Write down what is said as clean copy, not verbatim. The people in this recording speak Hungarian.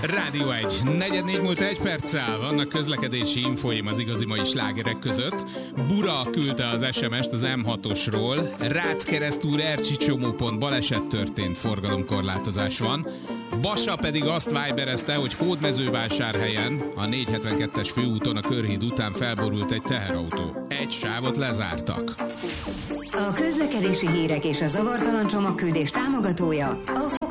Rádió 1. 4:04 múlt 1 perccel. Vannak közlekedési infóim az igazi mai slágerek között. Bura küldte az SMS-t az M6-osról. Ráckeresztúr Ercsi csomópont baleset történt, forgalomkorlátozás van. Basa pedig azt viberezte, hogy Hódmezővásárhelyen a 472-es főúton a Körhíd után felborult egy teherautó. Egy sávot lezártak. A közlekedési hírek és a zavartalan csomagküldés támogatója a